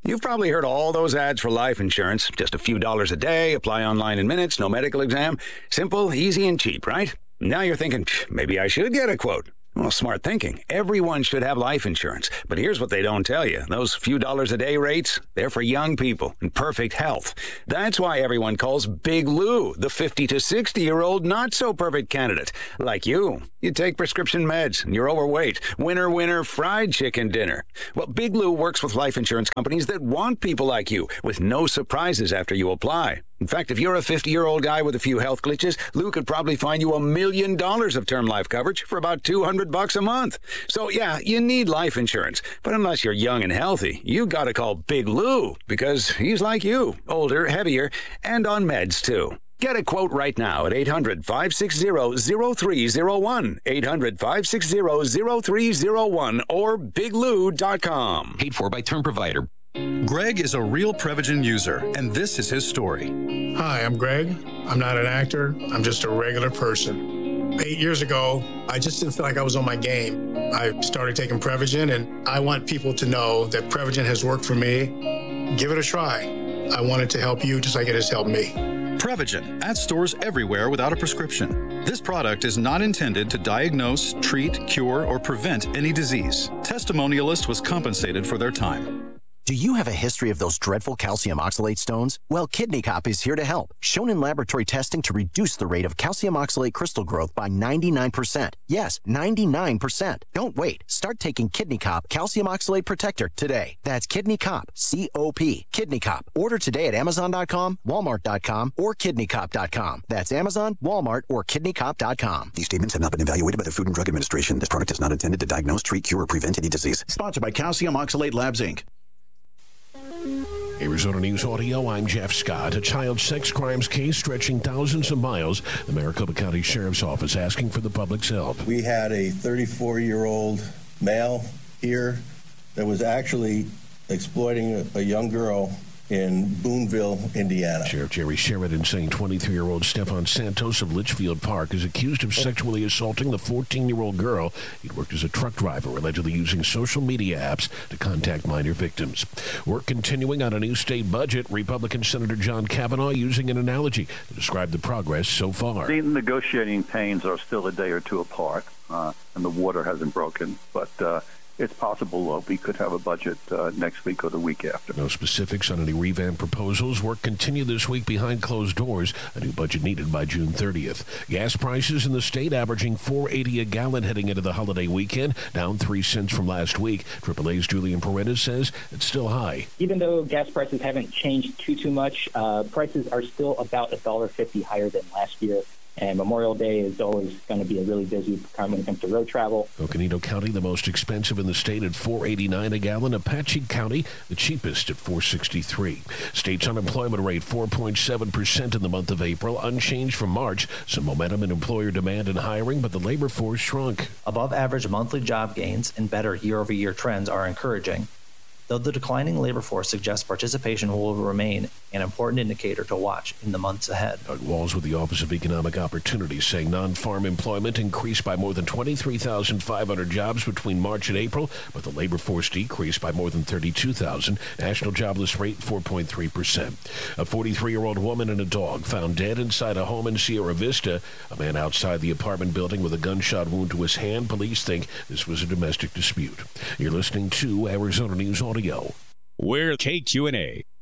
You've probably heard all those ads for life insurance. Just a few dollars a day, apply online in minutes, no medical exam. Simple, easy, and cheap, right? Now you're thinking, maybe I should get a quote. Well, smart thinking. Everyone should have life insurance. But here's what they don't tell you. Those few dollars a day rates, they're for young people in perfect health. That's why everyone calls Big Lou the 50 to 60-year-old not-so-perfect candidate. Like you. You take prescription meds, and you're overweight. Winner, fried chicken dinner. Well, Big Lou works with life insurance companies that want people like you, with no surprises after you apply. In fact, if you're a 50-year-old guy with a few health glitches, Lou could probably find you $1 million of term life coverage for about $200 a month. So, yeah, you need life insurance. But unless you're young and healthy, you gotta call Big Lou, because he's like you, older, heavier, and on meds, too. Get a quote right now at 800-560-0301, 800-560-0301, or biglou.com. Paid for by Term Provider. Greg is a real Prevagen user, and this is his story. Hi, I'm Greg. I'm not an actor. I'm just a regular person. 8 years ago, I just didn't feel like I was on my game. I started taking Prevagen, and I want people to know that Prevagen has worked for me. Give it a try. I want it to help you just like it has helped me. Prevagen, at stores everywhere without a prescription. This product is not intended to diagnose, treat, cure, or prevent any disease. Testimonialist was compensated for their time. Do you have a history of those dreadful calcium oxalate stones? Well, Kidney Cop is here to help. Shown in laboratory testing to reduce the rate of calcium oxalate crystal growth by 99%. Yes, 99%. Don't wait. Start taking Kidney Cop Calcium Oxalate Protector today. That's Kidney Cop, C-O-P, Kidney Cop. Order today at Amazon.com, Walmart.com, or KidneyCop.com. That's Amazon, Walmart, or KidneyCop.com. These statements have not been evaluated by the Food and Drug Administration. This product is not intended to diagnose, treat, cure, or prevent any disease. Sponsored by Calcium Oxalate Labs, Inc. Arizona News Audio, I'm Jeff Scott. A child sex crimes case stretching thousands of miles. The Maricopa County Sheriff's Office asking for the public's help. We had a 34-year-old male here that was actually exploiting a young girl in Boonville, Indiana. Sheriff Jerry Sheridan saying 23-year-old Stefan Santos of Litchfield Park is accused of sexually assaulting the 14-year-old girl. He'd worked as a truck driver, allegedly using social media apps to contact minor victims. Work continuing on a new state budget. Republican Senator John Kavanaugh using an analogy to describe the progress so far. The negotiating pains are still a day or two apart, and the water hasn't broken, but it's possible we could have a budget next week or the week after. No specifics on any revamped proposals. Work continued this week behind closed doors. A new budget needed by June 30th. Gas prices in the state averaging $4.80 a gallon heading into the holiday weekend, down 3 cents from last week. AAA's Julian Paredes says it's still high. Even though gas prices haven't changed too much, prices are still about $1.50 higher than last year. And Memorial Day is always going to be a really busy time when it comes to road travel. Coconino County, the most expensive in the state at $4.89 a gallon. Apache County, the cheapest at $4.63. State's unemployment rate 4.7% in the month of April, unchanged from March. Some momentum in employer demand and hiring, but the labor force shrunk. Above average monthly job gains and better year-over-year trends are encouraging, though the declining labor force suggests participation will remain an important indicator to watch in the months ahead. Doug Walls with the Office of Economic Opportunities saying non-farm employment increased by more than 23,500 jobs between March and April, but the labor force decreased by more than 32,000. National jobless rate 4.3%. A 43-year-old woman and a dog found dead inside a home in Sierra Vista. A man outside the apartment building with a gunshot wound to his hand. Police think this was a domestic dispute. You're listening to Arizona News Audio. We're KQNA.